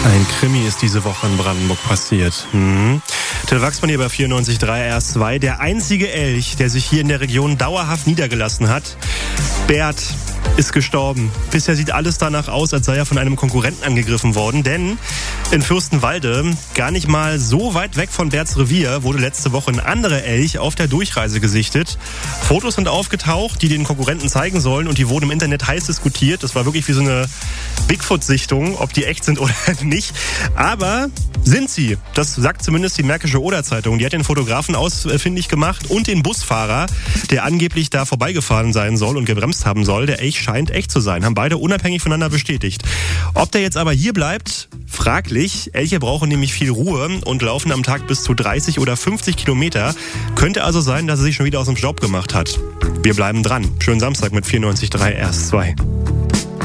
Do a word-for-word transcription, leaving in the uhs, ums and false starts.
Ein Krimi ist diese Woche in Brandenburg passiert. Hm. Till Wachsmann hier bei vierundneunzig Komma drei R S zwei. Der einzige Elch, der sich hier in der Region dauerhaft niedergelassen hat. Bert ist gestorben. Bisher sieht alles danach aus, als sei er von einem Konkurrenten angegriffen worden. Denn in Fürstenwalde, gar nicht mal so weit weg von Berts Revier, wurde letzte Woche ein anderer Elch auf der Durchreise gesichtet. Fotos sind aufgetaucht, die den Konkurrenten zeigen sollen, und die wurden im Internet heiß diskutiert. Das war wirklich wie so eine Bigfoot-Sichtung, ob die echt sind oder nicht. Aber sind sie. Das sagt zumindest die Märkische Oder-Zeitung. Die hat den Fotografen ausfindig gemacht und den Busfahrer, der angeblich da vorbeigefahren sein soll und gebremst haben soll. Der Elch scheint echt zu sein. Haben beide unabhängig voneinander bestätigt. Ob der jetzt aber hier bleibt, fraglich. Elche brauchen nämlich viel Ruhe und laufen am Tag bis zu dreißig oder fünfzig Kilometer. Könnte also sein, dass er sich schon wieder aus dem Staub gemacht hat. Wir bleiben dran. Schönen Samstag mit vierundneunzig Komma drei R S zwei.